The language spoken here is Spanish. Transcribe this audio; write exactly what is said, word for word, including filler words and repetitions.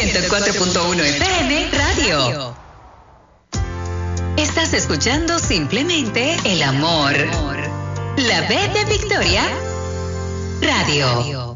ciento cuatro punto uno F M Radio. Estás escuchando simplemente el amor. La B de Victoria Radio.